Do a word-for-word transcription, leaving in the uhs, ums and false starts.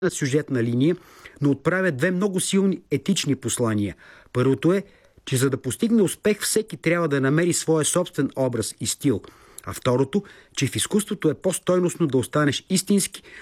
сюжетна линия, но отправя две много силни етични послания. Първото е, че за да постигне успех, всеки трябва да намери своя собствен образ и стил. А второто, че в изкуството е по-стойностно да останеш истински,